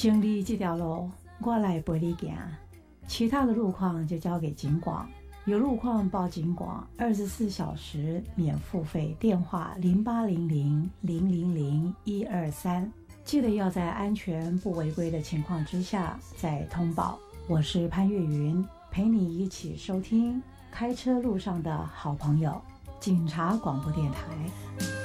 经历这条路，我来陪你行，其他的路况就交给警广。有路况报警广，24小时免付费，电话0800000123，记得要在安全不违规的情况之下再通报。我是潘越云，陪你一起收听开车路上的好朋友，警察广播电台。